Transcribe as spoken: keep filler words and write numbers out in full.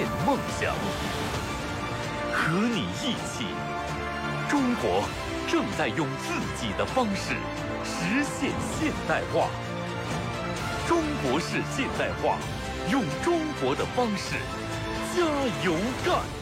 梦想。和你一起，中国正在用自己的方式实现现代化。中国式现代化，用中国的方式加油干！